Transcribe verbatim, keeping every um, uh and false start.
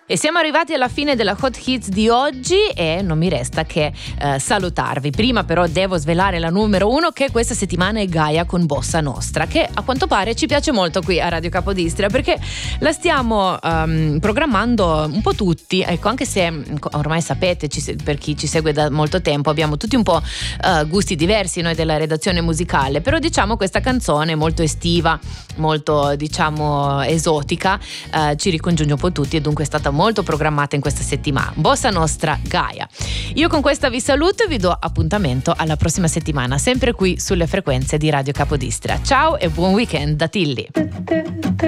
E siamo arrivati alla fine della Hot Hits di oggi e non mi resta che eh, salutarvi. Prima però devo svelare la numero uno, che questa settimana è Gaia con Bossa Nostra, che a quanto pare ci piace molto qui a Radio Capodistria, perché la stiamo um, programmando un po' tutti, ecco, anche se ormai sapete, ci, per chi ci segue da molto tempo, abbiamo tutti un po' uh, gusti diversi noi della redazione musicale, però diciamo questa canzone molto estiva, molto diciamo esotica, uh, ci ricongiunge un po' tutti e dunque è stata molto programmata in questa settimana. Bossa Nostra, Gaia. Io con questa vi saluto e vi do appuntamento alla prossima settimana, sempre qui sulle frequenze di Radio Capodistria. Ciao e buon weekend da Tilly.